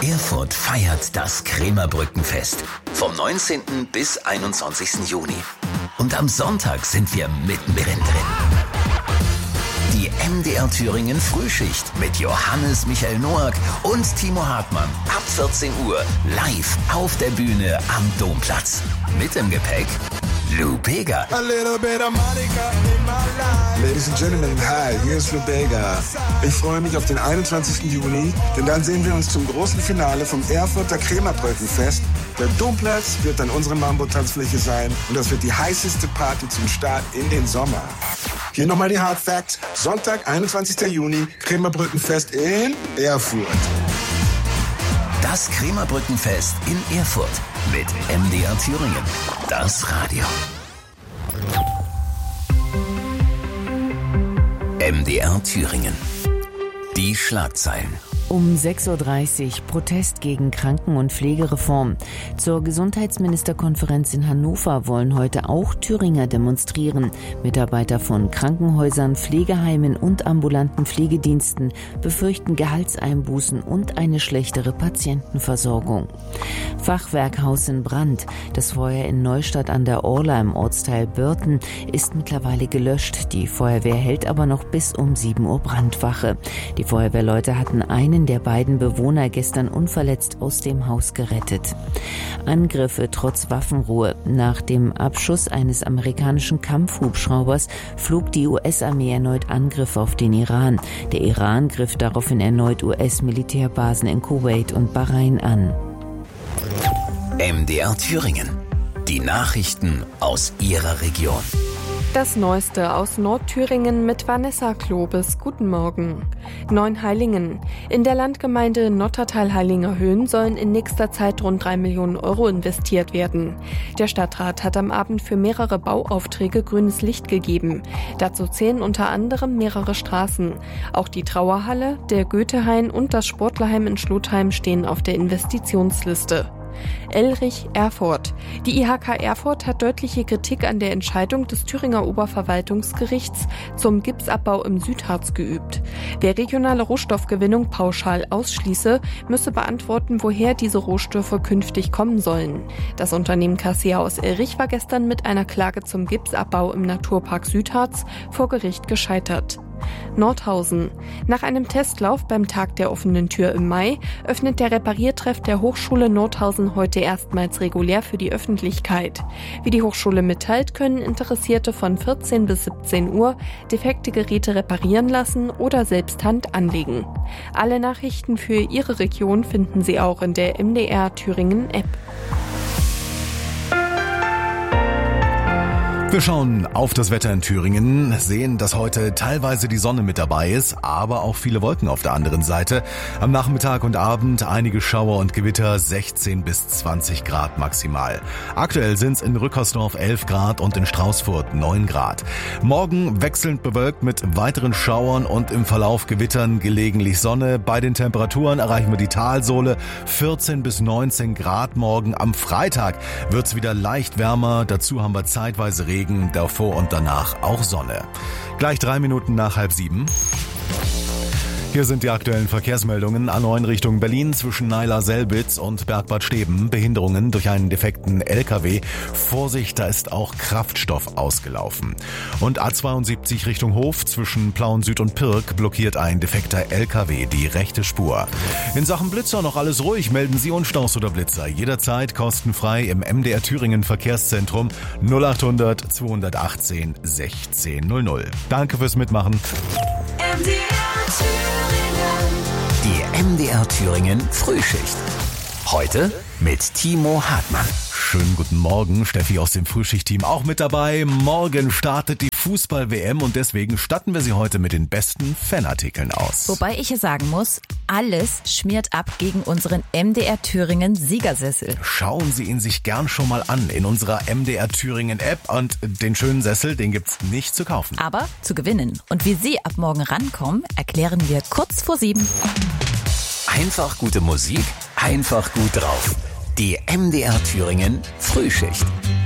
Erfurt feiert das Krämerbrückenfest vom 19. bis 21. Juni. Und am Sonntag sind wir mittendrin drin. Die MDR Thüringen Frühschicht mit Johannes Michael Noack und Timo Hartmann ab 14 Uhr live auf der Bühne am Domplatz. Mit im Gepäck Lou Bega. Ladies and Gentlemen, hi, hier ist Lou Bega. Ich freue mich auf den 21. Juni, denn dann sehen wir uns zum großen Finale vom Erfurter Krämerbrückenfest. Der Domplatz wird dann unsere Mambo-Tanzfläche sein und das wird die heißeste Party zum Start in den Sommer. Hier nochmal die Hard Facts. Sonntag, 21. Juni, Krämerbrückenfest in Erfurt. Das Krämerbrückenfest in Erfurt mit MDR Thüringen. Das Radio. MDR Thüringen. Die Schlagzeilen. Um 6.30 Uhr Protest gegen Kranken- und Pflegereform. Zur Gesundheitsministerkonferenz in Hannover wollen heute auch Thüringer demonstrieren. Mitarbeiter von Krankenhäusern, Pflegeheimen und ambulanten Pflegediensten befürchten Gehaltseinbußen und eine schlechtere Patientenversorgung. Fachwerkhaus in Brand. Das Feuer in Neustadt an der Orla im Ortsteil Börten ist mittlerweile gelöscht. Die Feuerwehr hält aber noch bis um 7 Uhr Brandwache. Die Feuerwehrleute hatten einen der beiden Bewohner gestern unverletzt aus dem Haus gerettet. Angriffe trotz Waffenruhe. Nach dem Abschuss eines amerikanischen Kampfhubschraubers flog die US-Armee erneut Angriffe auf den Iran. Der Iran griff daraufhin erneut US-Militärbasen in Kuwait und Bahrain an. MDR Thüringen. Die Nachrichten aus Ihrer Region. Das Neueste aus Nordthüringen mit Vanessa Klobes. Guten Morgen. Neuenheilingen. In der Landgemeinde Nottertal-Heilinger Höhen sollen in nächster Zeit rund 3 Millionen Euro investiert werden. Der Stadtrat hat am Abend für mehrere Bauaufträge grünes Licht gegeben. Dazu zählen unter anderem mehrere Straßen. Auch die Trauerhalle, der Goethehain und das Sportlerheim in Schlotheim stehen auf der Investitionsliste. Elrich Erfurt. Die IHK Erfurt hat deutliche Kritik an der Entscheidung des Thüringer Oberverwaltungsgerichts zum Gipsabbau im Südharz geübt. Wer regionale Rohstoffgewinnung pauschal ausschließe, müsse beantworten, woher diese Rohstoffe künftig kommen sollen. Das Unternehmen Cassia aus Elrich war gestern mit einer Klage zum Gipsabbau im Naturpark Südharz vor Gericht gescheitert. Nordhausen. Nach einem Testlauf beim Tag der offenen Tür im Mai öffnet der Repariertreff der Hochschule Nordhausen heute erstmals regulär für die Öffentlichkeit. Wie die Hochschule mitteilt, können Interessierte von 14 bis 17 Uhr defekte Geräte reparieren lassen oder selbst Hand anlegen. Alle Nachrichten für Ihre Region finden Sie auch in der MDR Thüringen App. Wir schauen auf das Wetter in Thüringen, sehen, dass heute teilweise die Sonne mit dabei ist, aber auch viele Wolken auf der anderen Seite. Am Nachmittag und Abend einige Schauer und Gewitter, 16 bis 20 Grad maximal. Aktuell sind es in Rückersdorf 11 Grad und in Straußfurt 9 Grad. Morgen wechselnd bewölkt mit weiteren Schauern und im Verlauf Gewittern, gelegentlich Sonne. Bei den Temperaturen erreichen wir die Talsohle, 14 bis 19 Grad morgen. Am Freitag wird es wieder leicht wärmer, dazu haben wir zeitweise Regen, davor und danach auch Sonne. Gleich 3 Minuten nach 6:30. Hier sind die aktuellen Verkehrsmeldungen. A9 Richtung Berlin zwischen Naila-Selbitz und Bergbad Steben. Behinderungen durch einen defekten LKW. Vorsicht, da ist auch Kraftstoff ausgelaufen. Und A72 Richtung Hof zwischen Plauen Süd und Pirk blockiert ein defekter LKW die rechte Spur. In Sachen Blitzer noch alles ruhig. Melden Sie Unstaus oder Blitzer jederzeit kostenfrei im MDR Thüringen Verkehrszentrum 0800 218 1600. Danke fürs Mitmachen. Die MDR Thüringen Frühschicht. Heute mit Timo Hartmann. Schönen guten Morgen, Steffi aus dem Frühschichtteam auch mit dabei. Morgen startet die Fußball-WM und deswegen statten wir Sie heute mit den besten Fanartikeln aus. Wobei ich hier sagen muss, alles schmiert ab gegen unseren MDR Thüringen Siegersessel. Schauen Sie ihn sich gern schon mal an in unserer MDR Thüringen App und den schönen Sessel, den gibt's nicht zu kaufen. Aber zu gewinnen. Und wie Sie ab morgen rankommen, erklären wir kurz vor 7. Einfach gute Musik, einfach gut drauf. Die MDR Thüringen Frühschicht.